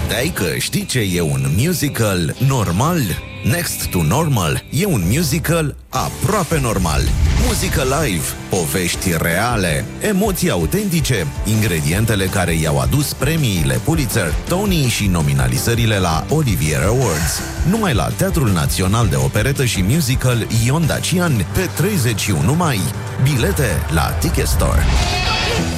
Credeai că știi ce e un musical normal? Next to Normal e un musical aproape normal. Muzică live, povești reale, emoții autentice, ingredientele care i-au adus premiile Pulitzer, Tony și nominalizările la Olivier Awards. Numai la Teatrul Național de Operetă și Musical Ion Dacian pe 31 mai. Bilete la Ticket Store.